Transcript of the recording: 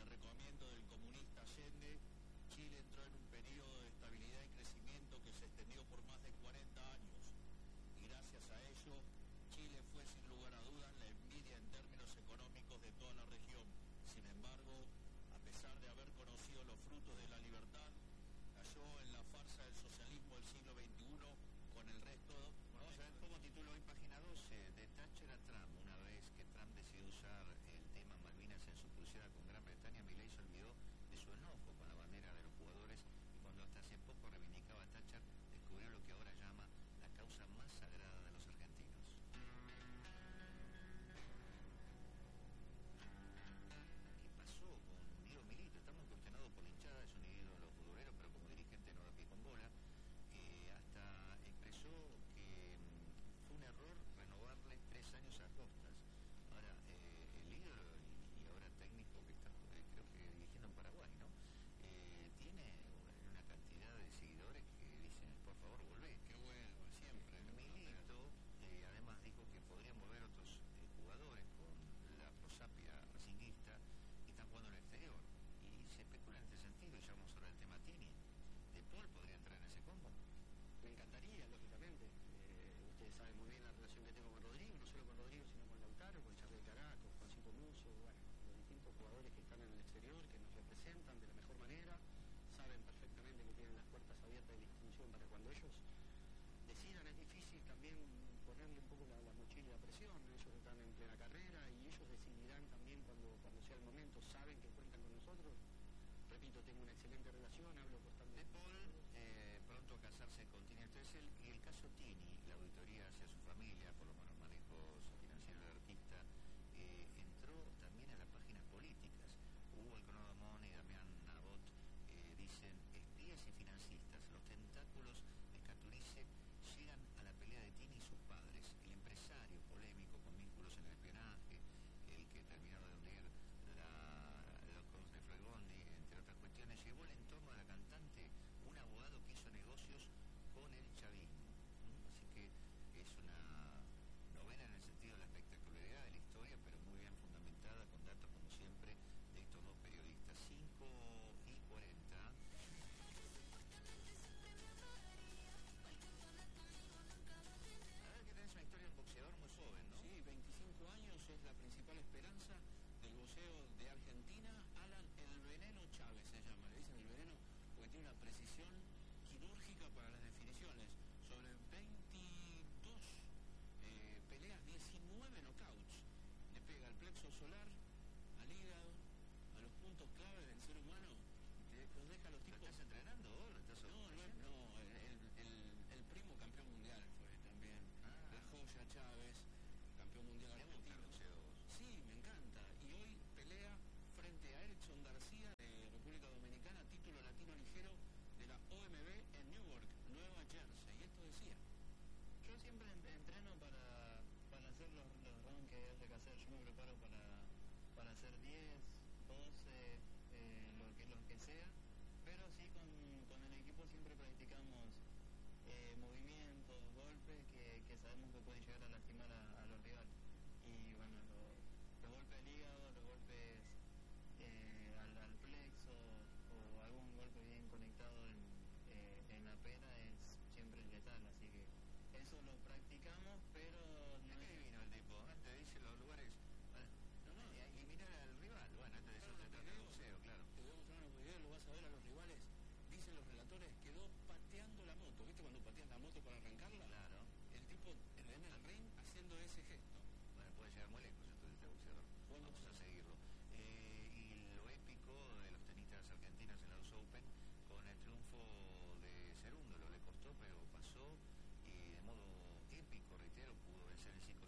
derrocamiento del comunista Allende, Chile entró en un periodo de estabilidad y crecimiento que se extendió por más de 40 años. Y gracias a ello, Chile fue sin lugar a dudas la envidia en términos económicos de toda la región. Sin embargo, a pesar de haber conocido los frutos de la libertad, cayó en la farsa del socialismo del siglo XXI con el resto. Vamos a ver cómo titula hoy Página 12, de Thatcher a Trump. Una vez que Trump decidió usar el tema Malvinas en su cruzada con Gran Bretaña, Milei se olvidó de su enojo con la bandera de los jugadores y cuando hasta hace poco reivindicaba a Thatcher, descubrió lo que ahora llama la causa más sagrada de los argentinos. ¿Qué pasó con Diego Milito? Está muy cuestionado por la hinchada, es un ídolo futbolero, pero como dirigente no da pie con bola. Hasta expresó que fue un error renovarle 3 años a Costas. Ahora, el ídolo y ahora técnico que está, creo que dirigiendo en Paraguay, ¿no? Tiene una cantidad de seguidores que dicen, por favor, volvé. Qué bueno, siempre. Milito, además dijo que podrían volver otros jugadores con la prosapia racinguista que están jugando en el exterior. Y se especula en este sentido, y ya vamos a hablar del tema Tini. ¿De Paul podría entrar en ese combo? Me encantaría, lógicamente. Ustedes saben muy bien la relación que tengo con Rodrigo, no solo con Rodrigo, sino con Lautaro, con Charly Cará, con Juancito Musso, bueno, los distintos jugadores que están en el exterior, que nos representan de la mejor manera, saben perfectamente que tienen las puertas abiertas de la institución para cuando ellos decidan. Es difícil también ponerle un poco la mochila y la presión, ellos están en plena carrera y ellos decidirán también cuando sea el momento, saben que cuentan con nosotros. Repito, tengo una excelente relación, hablo constantemente. De Paul, pronto a casarse con Tini Stoessel, y el caso Tini, la auditoría hacia su familia, por los malos manejos financieros del artista, entró también a las páginas políticas. Hugo Alconodo Amón y Damián Nabot dicen, espías y financistas, los tentáculos de Scaturice llegan a la pelea de Tini y sus padres. El empresario polémico con vínculos en el espionaje, el que terminó de hundir los coros de Fregondi, entre otras cuestiones, llevó el entorno de la cantante un abogado que hizo negocios con el chavismo. Así que es una novela en el sentido de la espectacularidad de la historia, pero muy bien fundamentada, con datos como siempre de estos dos periodistas. 5:40. A ver, que tenés una historia de un boxeador muy joven, ¿no? Sí, 25 años, es la principal esperanza del boxeo de Argentina. Alan El Veneno Chávez se llama, le dicen El Veneno porque tiene una precisión quirúrgica para las definiciones. Sobre 22 peleas, 19 knockouts. Le pega al plexo solar, al hígado, a los puntos clave del ser humano. Los deja a los tipos... ¿Lo estás entrenando vos? ¿Lo estás No, el primo campeón mundial fue también. La joya Chávez, campeón mundial ¿Te gusta el argentino. boxeo? Sí, me encanta. Y hoy pelea frente a Erickson García de República Dominicana, título latino ligero de la OMB en Newark, Nueva Jersey. Y esto decía. Yo siempre entreno para hacer los rounds que haya que hacer. Yo me preparo para hacer 10, 12, lo que sea. Pero sí, con el equipo siempre practicamos movimientos, golpes que sabemos que pueden llegar a lastimar a los rivales. Y bueno, los golpes al hígado, los golpes al plexo o algún golpe bien conectado en la pera es siempre letal. Así que eso lo practicamos, pero ¿De qué vino el tipo? Te dice los lugares. Eliminar al rival. Bueno, antes de eso se trata de boxeo, claro. Te voy a mostrar unos videos, lo vas a ver a los rivales. Dicen los relatores, quedó pateando la moto. ¿Viste cuando pateas la moto para arrancarla? Claro. El tipo en el ring haciendo ese gesto. Bueno, puede llegar muy lejos entonces este boxeador. Vamos a seguirlo. Y lo épico de los tenistas argentinos en la US Open, con el triunfo de Cerúndolo, le costó, pero pasó y de modo épico, reitero, pudo vencer el 5